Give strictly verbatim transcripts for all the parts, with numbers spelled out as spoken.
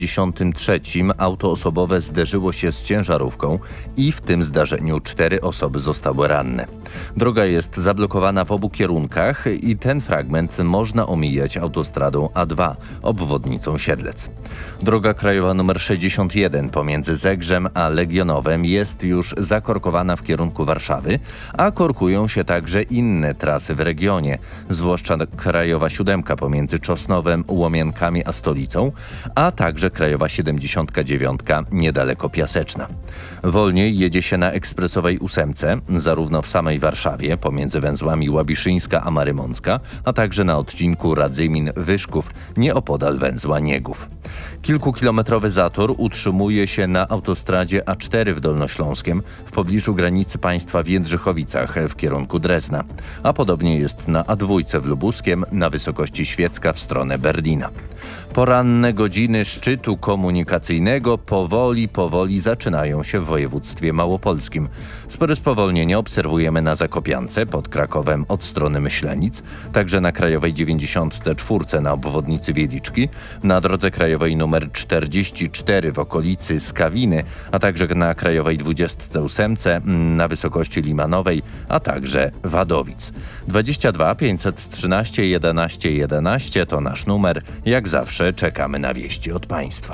dziewięćdziesiątym trzecim auto osobowe zderzyło się z ciężarówką i w tym zdarzeniu cztery osoby zostały ranne. Droga jest zablokowana w obu kierunkach i ten fragment można omijać autostradą A dwa, obwodnicą Siedlec. Droga krajowa nr sześćdziesiąt jeden pomiędzy Zegrzem a Legionowem jest już zakorkowana w kierunku Warszawy, a korkują się także inne trasy w regionie, zwłaszcza krajowa siódemka pomiędzy Czosnowem, Łomiankami a Stolicą, a także krajowa siedemdziesiąt dziewięć niedaleko Piaseczna. Wolniej jedzie się na ekspresowej ósemce, zarówno w samej Warszawie pomiędzy węzłami Łabiszyńska a Marymącka, a także na odcinku Radzymin-Wyszków nieopodal węzła Niegów. Kilkukilometrowy zator utrzymuje się na autostradzie A cztery w Dolnośląskiem w pobliżu granicy państwa w Jędrzychowicach w kierunku Drezna, a podobnie jest na A dwa w Lubuskiem na wysokości Świecka w stronę Berlina. Poranne godziny szczytu komunikacyjnego powoli, powoli zaczynają się w województwie małopolskim. Spore spowolnienie obserwujemy na Zakopiance pod Krakowem od strony Myślenic, także na krajowej dziewięćdziesiąt cztery na obwodnicy Wieliczki, na drodze krajowej nr czterdzieści cztery w okolicy Skawiny, a także na krajowej dwudziestce ósemce na wysokości Limanowej, a także Wadowic. dwadzieścia dwa pięćset trzynaście jedenaście jedenaście to nasz numer. Jak zawsze czekamy na wieści od państwa.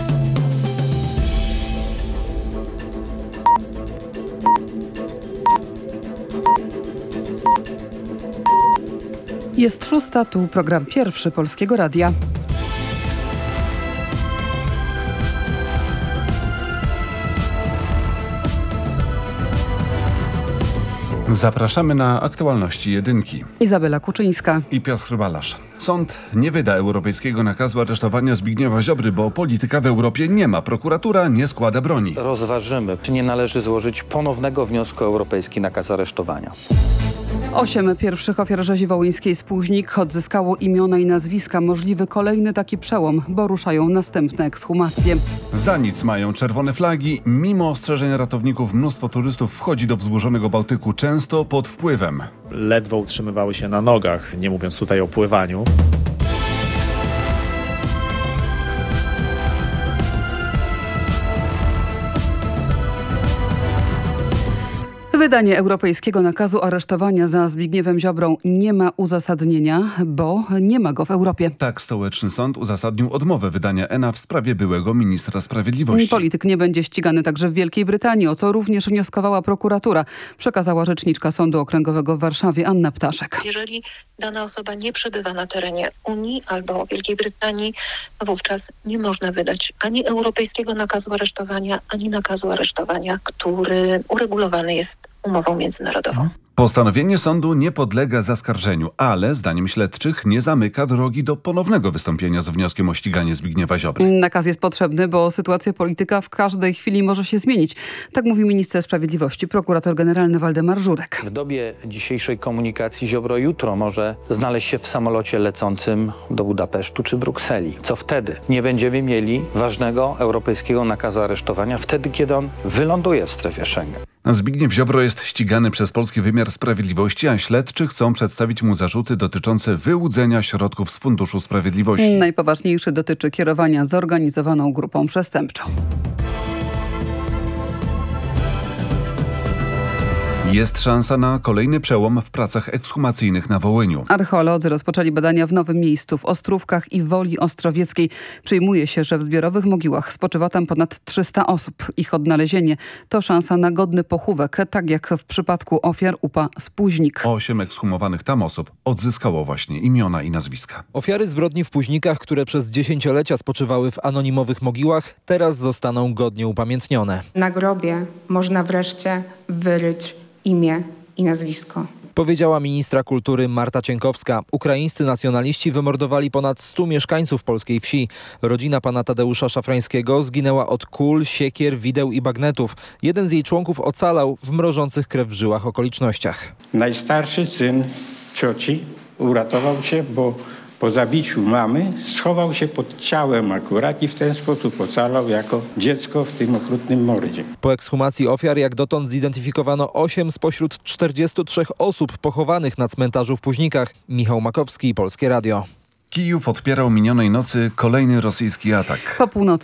Jest szósta, tu program pierwszy Polskiego Radia. Zapraszamy na aktualności jedynki. Izabela Kuczyńska I Piotr Balasz. Sąd nie wyda europejskiego nakazu aresztowania Zbigniewa Ziobry, bo polityka w Europie nie ma. Prokuratura nie składa broni. Rozważymy, czy nie należy złożyć ponownego wniosku o europejski nakaz aresztowania. Osiem pierwszych ofiar rzezi wołyńskiej Spóźnik odzyskało imiona i nazwiska. Możliwy kolejny taki przełom, bo ruszają następne ekshumacje. Za nic mają czerwone flagi. Mimo ostrzeżeń ratowników mnóstwo turystów wchodzi do wzburzonego Bałtyku, często pod wpływem. Ledwo utrzymywały się na nogach, nie mówiąc tutaj o pływaniu. Wydanie europejskiego nakazu aresztowania za Zbigniewem Ziobrą nie ma uzasadnienia, bo nie ma go w Europie. Tak stołeczny sąd uzasadnił odmowę wydania E N A w sprawie byłego ministra sprawiedliwości. Polityk nie będzie ścigany także w Wielkiej Brytanii, o co również wnioskowała prokuratura, przekazała rzeczniczka Sądu Okręgowego w Warszawie Anna Ptaszek. Jeżeli dana osoba nie przebywa na terenie Unii albo Wielkiej Brytanii, wówczas nie można wydać ani europejskiego nakazu aresztowania, ani nakazu aresztowania, który uregulowany jest umową międzynarodową. Postanowienie sądu nie podlega zaskarżeniu, ale zdaniem śledczych nie zamyka drogi do ponownego wystąpienia z wnioskiem o ściganie Zbigniewa Ziobry. Nakaz jest potrzebny, bo sytuacja polityka w każdej chwili może się zmienić. Tak mówi minister sprawiedliwości, prokurator generalny Waldemar Żurek. W dobie dzisiejszej komunikacji Ziobro jutro może znaleźć się w samolocie lecącym do Budapesztu czy Brukseli. Co wtedy? Nie będziemy mieli ważnego europejskiego nakazu aresztowania wtedy, kiedy on wyląduje w strefie Schengen. Zbigniew Ziobro jest ścigany przez polski wymiar sprawiedliwości, a śledczy chcą przedstawić mu zarzuty dotyczące wyłudzenia środków z Funduszu Sprawiedliwości. Najpoważniejszy dotyczy kierowania zorganizowaną grupą przestępczą. Jest szansa na kolejny przełom w pracach ekshumacyjnych na Wołyniu. Archeolodzy rozpoczęli badania w nowym miejscu, w Ostrówkach i Woli Ostrowieckiej. Przyjmuje się, że w zbiorowych mogiłach spoczywa tam ponad trzysta osób. Ich odnalezienie to szansa na godny pochówek, tak jak w przypadku ofiar U P A Spóźnik. Osiem ekshumowanych tam osób odzyskało właśnie imiona i nazwiska. Ofiary zbrodni w Późnikach, które przez dziesięciolecia spoczywały w anonimowych mogiłach, teraz zostaną godnie upamiętnione. Na grobie można wreszcie wyryć imię i nazwisko. Powiedziała ministra kultury Marta Cienkowska. Ukraińscy nacjonaliści wymordowali ponad stu mieszkańców polskiej wsi. Rodzina pana Tadeusza Szafrańskiego zginęła od kul, siekier, wideł i bagnetów. Jeden z jej członków ocalał w mrożących krew w żyłach okolicznościach. Najstarszy syn cioci uratował się, bo po zabiciu mamy schował się pod ciałem akurat i w ten sposób ocalał jako dziecko w tym okrutnym mordzie. Po ekshumacji ofiar jak dotąd zidentyfikowano osiem spośród czterdziestu trzech osób pochowanych na cmentarzu w Późnikach. Michał Makowski, Polskie Radio. Kijów odpierał minionej nocy kolejny rosyjski atak. Po północy